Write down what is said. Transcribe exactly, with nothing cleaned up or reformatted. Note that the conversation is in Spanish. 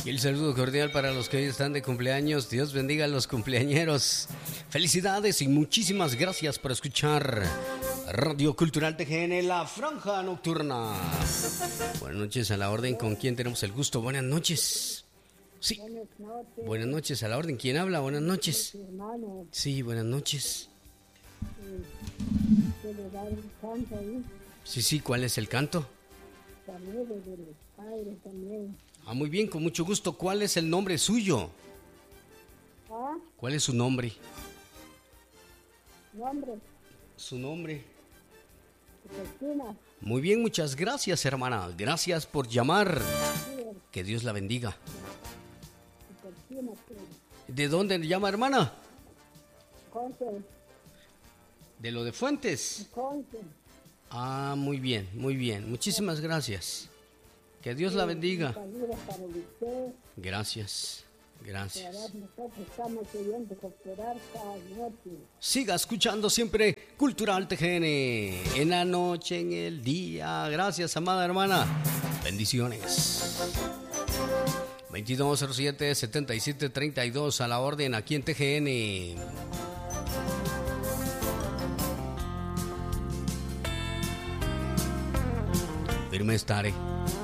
Y el saludo cordial para los que hoy están de cumpleaños. Dios bendiga a los cumpleañeros. Felicidades y muchísimas gracias por escuchar Radio Cultural T G N, La Franja Nocturna. Buenas noches, a la orden. ¿Con quién tenemos el gusto? Buenas noches. Sí. Buenas noches. Buenas noches, a la orden. ¿Quién habla? Buenas noches. Hermano, Sí, buenas noches. ¿puede dar un canto ahí? Sí, sí, ¿cuál es el canto? Saludos de los padres también. Ah, muy bien, con mucho gusto. ¿Cuál es el nombre suyo? ¿Ah? ¿Cuál es su nombre? Nombre, Su nombre. Cristina. Muy bien, muchas gracias, hermana. Gracias por llamar. Que Dios la bendiga. Cristina, ¿De dónde llama, hermana? Conce, De lo de Fuentes. Conce. Ah, muy bien, muy bien. Muchísimas gracias. Que Dios la bendiga. Saludos para usted. Gracias, gracias. Nosotros estamos queriendo cooperar cada noche. Siga escuchando siempre Cultural T G N. En la noche, en el día. Gracias, amada hermana. Bendiciones. veintidós cero siete, setenta y siete treinta y dos a la orden aquí en T G N. Firme estaré.